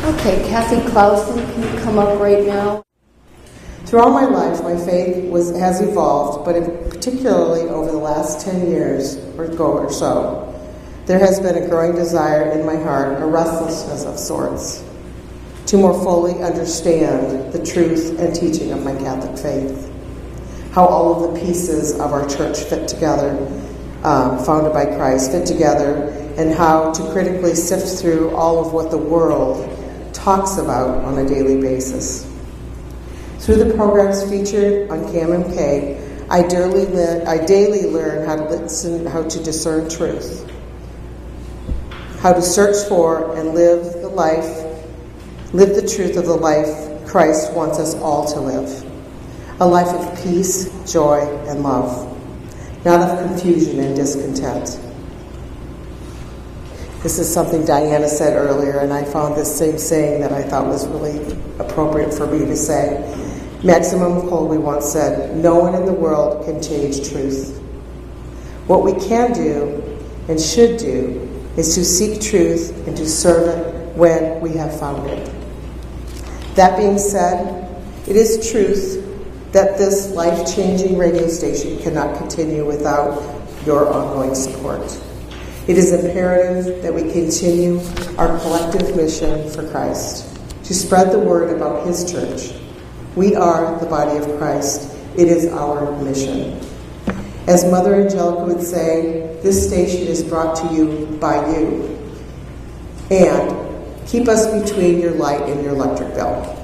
Okay, Kathy Clausen, can you come up right now? Throughout my life, my faith has evolved, but particularly over the last 10 years or so, there has been a growing desire in my heart, a restlessness of sorts, to more fully understand the truth and teaching of my Catholic faith, how all of the pieces of our church fit together, founded by Christ, fit together, and how to critically sift through all of what the world talks about on a daily basis. Through the programs featured on CAMMK, I daily learn how to listen, how to discern truth, how to search for and live the truth of the life Christ wants us all to live. A life of peace, joy, and love, not of confusion and discontent. This is something Diana said earlier, and I found this same saying that I thought was really appropriate for me to say. Maximum Colby once said, "No one in the world can change truth. What we can do and should do is to seek truth and to serve it when we have found it." That being said, it is truth that this life-changing radio station cannot continue without your ongoing support. It is imperative that we continue our collective mission for Christ, to spread the word about His church. We are the body of Christ. It is our mission. As Mother Angelica would say, this station is brought to you by you. And keep us between your light and your electric bill.